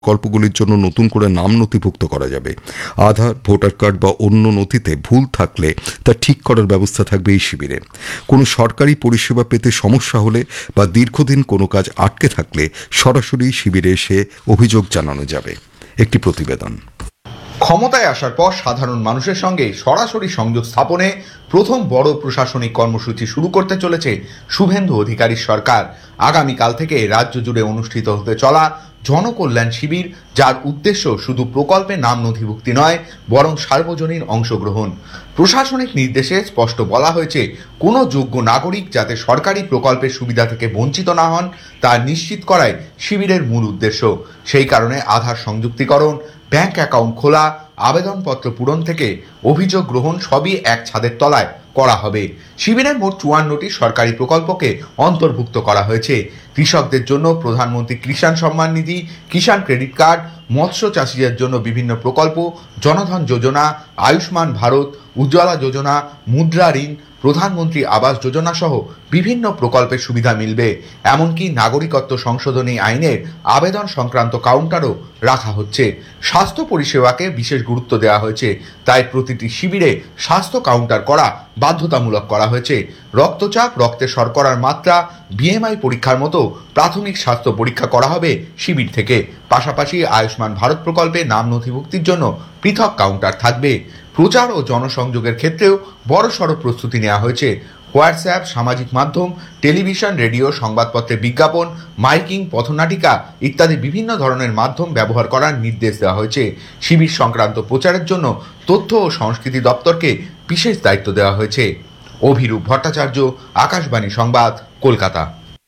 প্রকল্পগুলির জন্য নতুন করে নাম নথিভুক্ত করা যাবে। আধার, ভোটার কার্ড বা অন্য নথিতে ভুল থাকলে তা ঠিক করার ব্যবস্থা থাকবে এই শিবিরে। কোনো সরকারি পরিষেবা পেতে সমস্যা হলে বা দীর্ঘদিন কোনো কাজ আটকে থাকলে সরাসরি শিবিরে এসে অভিযোগ জানানো যাবে। একটি প্রতিবেদন। ক্ষমতায় আসার পর সাধারণ মানুষের সঙ্গে সরাসরি সংযোগ স্থাপনে প্রথম বড় প্রশাসনিক কর্মসূচি শুরু করতে চলেছে শুভেন্দু অধিকারীর সরকার। আগামীকাল থেকে রাজ্য জুড়ে অনুষ্ঠিত হতে চলা জনকল্যাণ শিবির, যার উদ্দেশ্য শুধু প্রকল্পে নাম নথিভুক্তি নয়, বরং সার্বজনীন অংশগ্রহণ। প্রশাসনিক নির্দেশে স্পষ্ট বলা হয়েছে, কোনো যোগ্য নাগরিক যাতে সরকারি প্রকল্পের সুবিধা থেকে বঞ্চিত না হন তা নিশ্চিত করাই শিবিরের মূল উদ্দেশ্য। সেই কারণে আধার সংযুক্তিকরণ, ব্যাংক অ্যাকাউন্ট খোলা, আবেদনপত্র পূরণ থেকে অভিযোগ গ্রহণ সবই এক ছাদের তলায় করা হবে। শিবিরের মোট 54টি সরকারি প্রকল্পকে অন্তর্ভুক্ত করা হয়েছে। কৃষকদের জন্য প্রধানমন্ত্রী কিষাণ সম্মান নিধি, কিষাণ ক্রেডিট কার্ড, মৎস্য চাষিদের জন্য বিভিন্ন প্রকল্প, জনধন যোজনা, আয়ুষ্মান ভারত, উজ্জ্বলা যোজনা, মুদ্রা ঋণ, প্রধানমন্ত্রী আবাস যোজনা সহ বিভিন্ন প্রকল্পের সুবিধা মিলবে। এমনকি নাগরিকত্ব সংশোধনী আইনের আবেদন সংক্রান্ত কাউন্টারও রাখা হচ্ছে। স্বাস্থ্য পরিষেবাকে বিশেষ গুরুত্ব দেওয়া হয়েছে, তাই প্রতিটি শিবিরে স্বাস্থ্য কাউন্টার করা বাধ্যতামূলক করা হয়েছে। রক্তচাপ, রক্তে শর্করার মাত্রা, বিএমআই পরীক্ষার মতো প্রাথমিক স্বাস্থ্য পরীক্ষা করা হবে শিবির থেকে। পাশাপাশি আয়ুষ্মান ভারত প্রকল্পে নাম নথিভুক্তির জন্য পৃথক কাউন্টার থাকবে। প্রচার ও জনসংযোগের ক্ষেত্রেও বড়সড় প্রস্তুতি নেওয়া হয়েছে। হোয়াটসঅ্যাপ, সামাজিক মাধ্যম, টেলিভিশন, রেডিও, সংবাদপত্রের বিজ্ঞাপন, মাইকিং, পথনাটিকা ইত্যাদি বিভিন্ন ধরনের মাধ্যম ব্যবহার করার নির্দেশ দেওয়া হয়েছে। শিবির সংক্রান্ত প্রচারের জন্য তথ্য ও সংস্কৃতি দপ্তরকে বিশেষ দায়িত্ব দেওয়া হয়েছে। অভিরূপ ভট্টাচার্য, আকাশবাণী সংবাদ, কলকাতা।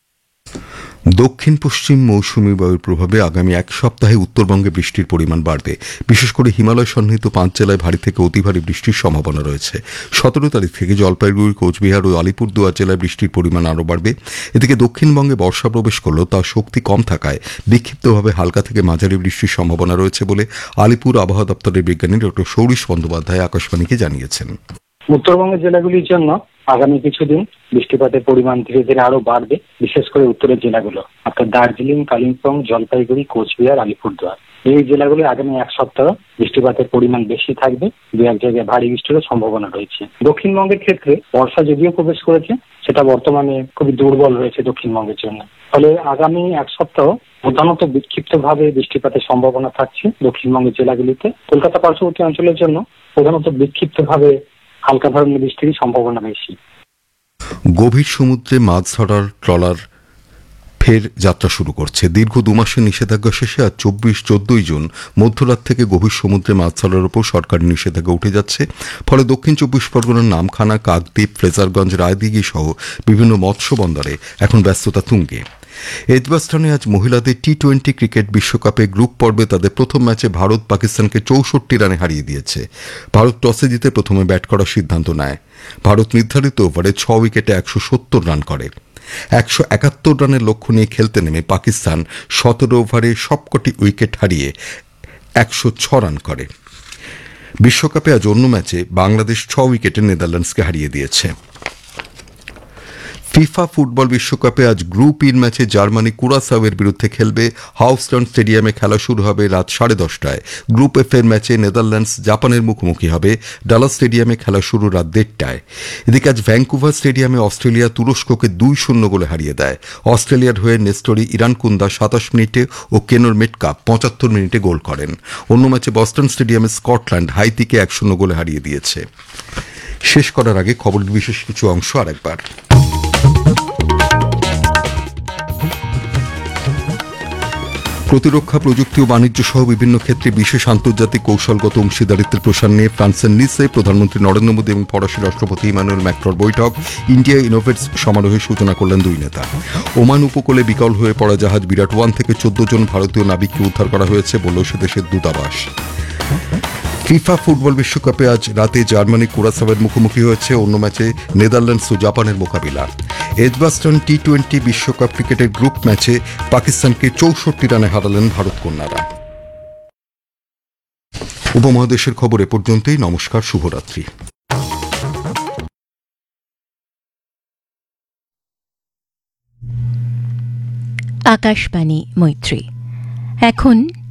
দক্ষিণ পশ্চিম মৌসুমী বায়ুর প্রভাবে আগামী এক সপ্তাহে উত্তরবঙ্গে বৃষ্টির পরিমাণ বাড়বে। বিশেষ করে হিমালয় সন্নিহিত 5 জেলায় ভারী থেকে অতি ভারী বৃষ্টির সম্ভাবনা রয়েছে। 17 তারিখ থেকে জলপাইগুড়ি, কোচবিহার ও আলিপুরদুয়ার জেলায় বৃষ্টির পরিমাণ আরও বাড়বে। এদিকে দক্ষিণবঙ্গে বর্ষা প্রবেশ করলেও তার শক্তি কম থাকায় বিক্ষিপ্তভাবে হালকা থেকে মাঝারি বৃষ্টির সম্ভাবনা রয়েছে বলে আলিপুর আবহাওয়া দপ্তরের বিজ্ঞানী ডক্টর সৌরিশ বন্দ্যোপাধ্যায় আকাশবাণীকে জানিয়েছেন। উত্তরবঙ্গের জেলাগুলির জন্য আগামী কিছুদিন বৃষ্টিপাতের পরিমাণ ধীরে ধীরে আরো বাড়বে, বিশেষ করে উত্তরের জেলাগুলো অর্থাৎ দার্জিলিং, কালিম্পং, জলপাইগুড়ি, কোচবিহার, আলিপুরদুয়ার। এই জেলাগুলি আগামী এক সপ্তাহ বৃষ্টিপাতের পরিমাণ বেশি থাকবে, দু এক জায়গায় ভারী বৃষ্টিরও সম্ভাবনা রয়েছে। দক্ষিণবঙ্গের ক্ষেত্রে বর্ষা যদিও প্রবেশ করেছে, সেটা বর্তমানে খুবই দুর্বল রয়েছে দক্ষিণবঙ্গের জন্য। ফলে আগামী এক সপ্তাহ প্রধানত বিক্ষিপ্তভাবে বৃষ্টিপাতের সম্ভাবনা থাকছে দক্ষিণবঙ্গের জেলাগুলিতে। কলকাতা পার্শ্ববর্তী অঞ্চলের জন্য প্রধানত বিক্ষিপ্তভাবে হালকা ধরনের বৃষ্টির সম্ভাবনা বেশি। গভীর সমুদ্রে মাছ ধরার ট্রলার ফের যাত্রা শুরু করছে। দীর্ঘ 2 মাসের নিষেধাজ্ঞা শেষে আজ 14 জুন মধ্যরাত থেকে গভীর সমুদ্রে মাছ ধরার উপর সরকারি নিষেধাজ্ঞা উঠে যাচ্ছে। ফলে দক্ষিণ 24 পরগনার নামখানা, কাকদ্বীপ, ফ্রেজারগঞ্জ, রায়দিঘি সহ বিভিন্ন মৎস্য বন্দরে এখন ব্যস্ততা তুঙ্গে। এজবাস্টনে আজ মহিলাদের টি-20 ক্রিকেট বিশ্বকাপে গ্রুপ পর্বে তাদের প্রথম ম্যাচে ভারত পাকিস্তানকে 64 রানে হারিয়ে দিয়েছে। ভারত টসে জিতে প্রথমে ব্যাট করার সিদ্ধান্ত নেয়। ভারত নির্ধারিত ওভারে 6 উইকেটে 170 রান করে। 171 রানের লক্ষ্য নিয়ে খেলতে নেমে পাকিস্তান 17 ওভারে সবকটি উইকেট হারিয়ে 106 রান করে। বিশ্বকাপে আজ অন্য ম্যাচে বাংলাদেশ 6 উইকেটে নেদারল্যান্ডসকে হারিয়ে দিয়েছে। ফিফা ফুটবল বিশ্বকাপে আজ গ্রুপ ইন ম্যাচে জার্মানি কুরাসাওয়ের বিরুদ্ধে খেলবে। হাউস্টন স্টেডিয়ামে খেলা শুরু হবে রাত 10:30টায়। গ্রুপ এফ এর ম্যাচে নেদারল্যান্ডস জাপানের মুখোমুখি হবে। ডালাস স্টেডিয়ামে খেলা শুরু রাত 1:30টায়। এদিকে আজ ভ্যাঙ্কুভার স্টেডিয়ামে অস্ট্রেলিয়া তুরস্ককে 2-0 গোলে হারিয়ে দেয়। অস্ট্রেলিয়ার হয়ে নেস্টরি ইরানকুন্দা 27 মিনিটে ও কেনর মেটকাপ 75 মিনিটে গোল করেন। অন্য ম্যাচে বস্টন স্টেডিয়ামে স্কটল্যান্ড হাইতিকে 1-0 গোলে হারিয়ে দিয়েছে। শেষ করার আগে খবরের বিশেষ কিছু অংশ আরেকবার। প্রতিরক্ষা, প্রযুক্তি ও বাণিজ্য সহ বিভিন্ন ক্ষেত্রে বিশেষ আন্তর্জাতিক কৌশলগত অংশীদারিত্বের প্রসার নিয়ে ফ্রান্সের নিসে প্রধানমন্ত্রী নরেন্দ্র মোদী এবং ফরাসি রাষ্ট্রপতি ইমানুয়েল ম্যাক্রোর বৈঠক। ইন্ডিয়া ইনোভেটস সমারোহের সূচনা করলেন দুই নেতা। ওমান উপকূলে বিকল হয়ে পড়া জাহাজ বিরাট 1 থেকে 14 জন ভারতীয় নাবিককে উদ্ধার করা হয়েছে বলল সে দেশের দূতাবাস। ফিফা ফুটবল বিশ্বকাপে আজ রাতে জার্মানি কুরাসাওয়ের মুখোমুখি হয়েছে। অন্য ম্যাচে নেদারল্যান্ডস ও জাপানের মোকাবিলা। এজবাস্টন টি-20 বিশ্বকাপ ক্রিকেটের গ্রুপ ম্যাচে পাকিস্তানকে 64 রানে হারালেন ভারত কন্যারা। উপমহাদেশের খবর এ পর্যন্তই। নমস্কার, শুভরাত্রি। আকাশবাণী মৈত্রী। এখন